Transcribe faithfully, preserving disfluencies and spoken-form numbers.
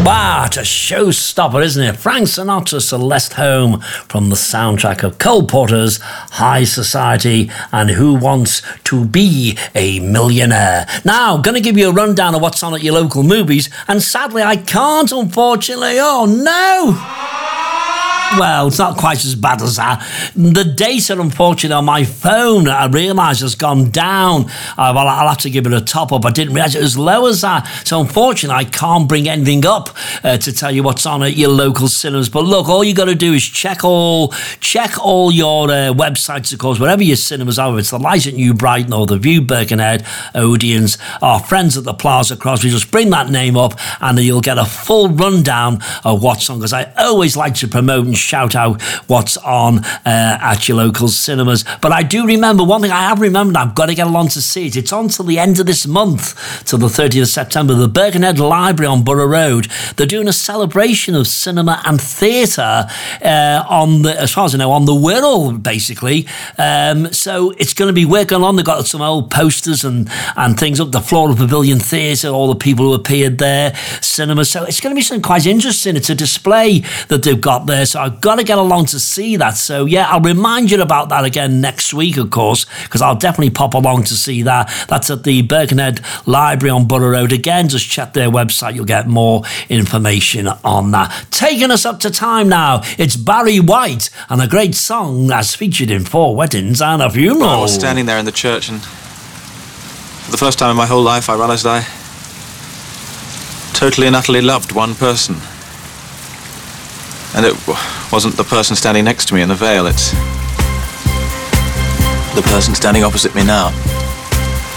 Wow, it's a showstopper, isn't it? Frank Sinatra, Celeste Holm, from the soundtrack of Cole Porter's High Society and Who Wants to Be a Millionaire. Now, going to give you a rundown of what's on at your local movies, and sadly I can't, unfortunately. Oh, no! Well, it's not quite as bad as that. The data, unfortunately, on my phone, I realise has gone down. Uh, well, I'll have to give it a top up. I didn't realise it was as low as that. So, unfortunately, I can't bring anything up uh, to tell you what's on at your local cinemas. But look, all you got to do is check all check all your uh, websites, of course, wherever your cinemas are. If it's the Light at New Brighton or the View Birkenhead, Odeon's, our friends at the Plaza Crosby, just bring that name up and you'll get a full rundown of what's on. Because I always like to promote and shout out what's on uh, at your local cinemas. But I do remember one thing I have remembered, I've got to get along to see it. It's on till the end of this month, till the thirtieth of September. The Birkenhead Library on Borough Road, they're doing a celebration of cinema and theatre uh, on the, as far as I know, on the Wirral, basically. Um, so it's going to be working on. They've got some old posters and, and things up the Floral Pavilion Theatre, all the people who appeared there, cinema. So it's going to be something quite interesting. It's a display that they've got there. So I've got to get along to see that. So yeah, I'll remind you about that again next week, of course, because I'll definitely pop along to see that. That's at the Birkenhead Library on Borough Road. Again, just check their website. You'll get more information on that. Taking us up to time now, it's Barry White and a great song that's featured in Four Weddings and a Funeral. I was standing there in the church, and for the first time in my whole life I realised I totally and utterly loved one person. And it wasn't the person standing next to me in the veil, it's the person standing opposite me now.